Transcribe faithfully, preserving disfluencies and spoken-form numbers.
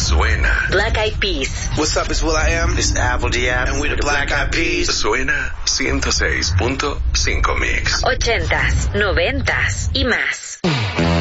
Suena. Black Eyed Peas. What's up, it's will.i.am. This is Apple Diab. And we're the Black Eyed Peas. Suena ciento seis punto cinco Mix. Ochentas, noventas y más.